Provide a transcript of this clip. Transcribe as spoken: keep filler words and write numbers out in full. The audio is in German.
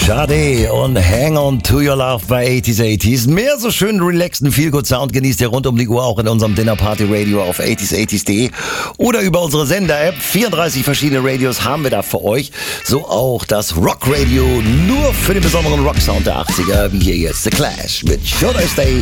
Sade und Hang On To Your Love bei achtziger achtziger. Mehr so schön relaxten Feel-Good-Sound genießt ihr rund um die Uhr auch in unserem Dinner-Party-Radio auf achtziger achtziger punkt de oder über unsere Sender-App. vierunddreißig verschiedene Radios haben wir da für euch. So auch das Rock-Radio nur für den besonderen Rock-Sound der achtziger, wie hier jetzt The Clash mit Should I Stay